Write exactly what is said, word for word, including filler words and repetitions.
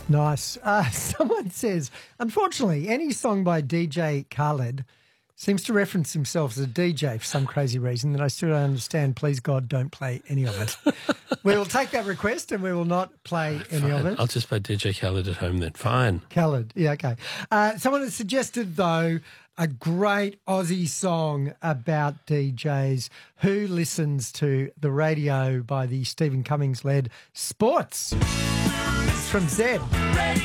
Nice. Uh, someone says, unfortunately, any song by D J Khaled seems to reference himself as a D J for some crazy reason that I still don't understand. Please, God, don't play any of it. We will take that request and we will not play any Fine. of it. I'll just play D J Khaled at home then. Fine. Khaled, yeah, okay. Uh, someone has suggested, though, a great Aussie song about D Js. Who listens to the radio by the Stephen Cummings-led Sports? It's from Zed.